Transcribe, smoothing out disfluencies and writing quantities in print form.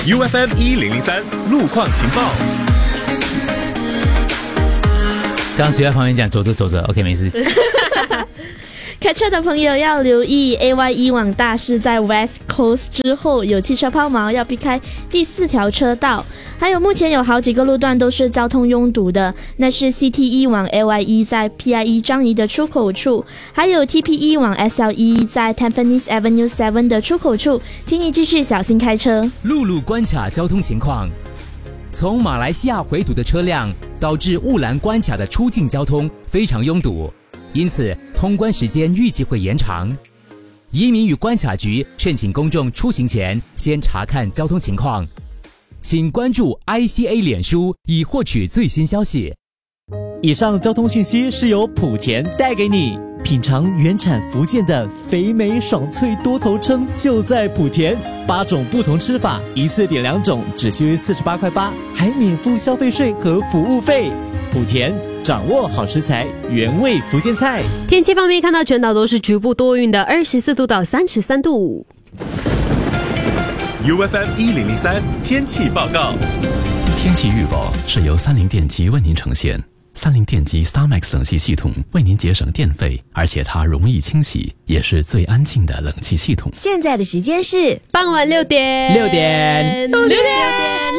UFM 1003路况情报。 刚刚谁在旁边讲走着走着 ，OK 没事。 开车的朋友要留意 AYE 往大市在 West Coast 之后有汽车抛锚，要避开第4条车道。还有目前有好几个路段都是交通拥堵的，那是 CTE 往 AYE 在 PIE 樟宜的出口处，还有 TPE 往 SLE 在 Tampines Avenue 7的出口处，请你继续小心开车。 陆路关卡交通情况。从马来西亚回堵的车辆导致雾兰关卡的出境交通非常拥堵，因此通关时间预计会延长。移民与关卡局劝请公众出行前先查看交通情况，请关注 ICA 脸书以获取最新消息。 以上交通讯息是由莆田带给你。品尝原产福建的肥美爽脆多头称就在莆田，8种不同吃法，一次点2种，只需48块8，还免付消费税和服务费。莆田掌握好食材，原味福建菜。 天气方面，看到全岛都是局部多云的，24度到33度。 UFM 1003天气报告。 天气预报是由三菱电机为您呈现。三菱电机 StarMax 冷气系统为您节省电费，而且它容易清洗，也是最安静的冷气系统。 现在的时间是傍晚6点。 6点。